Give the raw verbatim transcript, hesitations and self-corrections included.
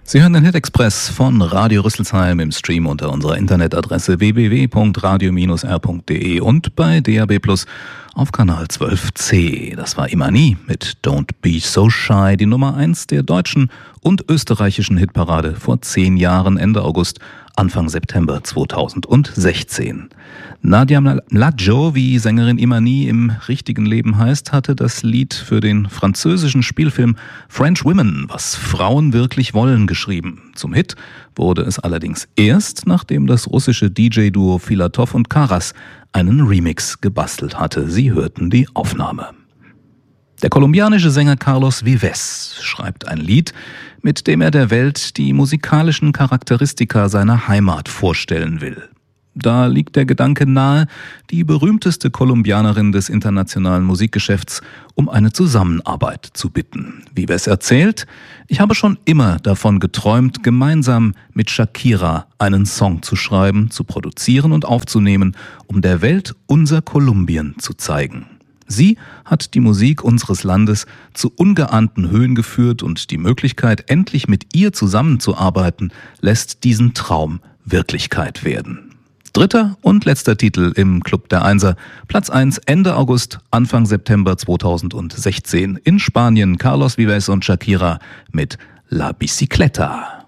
Sie hören den Hit Express von Radio Rüsselsheim im Stream unter unserer Internetadresse w w w punkt radio Bindestrich r punkt d e und bei D A B Plus auf Kanal zwölf c. Das war Imani mit Don't Be So Shy, die Nummer eins der deutschen und österreichischen Hitparade vor zehn Jahren, Ende August, Anfang September zweitausendsechzehn. Nadia Mladjo, wie Sängerin Imani im richtigen Leben heißt, hatte das Lied für den französischen Spielfilm French Women, was Frauen wirklich wollen, geschrieben. Zum Hit wurde es allerdings erst, nachdem das russische D J-Duo Filatov und Karas einen Remix gebastelt hatte. Sie hörten die Aufnahme. Der kolumbianische Sänger Carlos Vives schreibt ein Lied, mit dem er der Welt die musikalischen Charakteristika seiner Heimat vorstellen will. Da liegt der Gedanke nahe, die berühmteste Kolumbianerin des internationalen Musikgeschäfts um eine Zusammenarbeit zu bitten. Vives erzählt: Ich habe schon immer davon geträumt, gemeinsam mit Shakira einen Song zu schreiben, zu produzieren und aufzunehmen, um der Welt unser Kolumbien zu zeigen. Sie hat die Musik unseres Landes zu ungeahnten Höhen geführt und die Möglichkeit, endlich mit ihr zusammenzuarbeiten, lässt diesen Traum Wirklichkeit werden. Dritter und letzter Titel im Club der Einser. Platz eins Ende August, Anfang September zweitausendsechzehn. In Spanien Carlos Vives und Shakira mit La Bicicleta.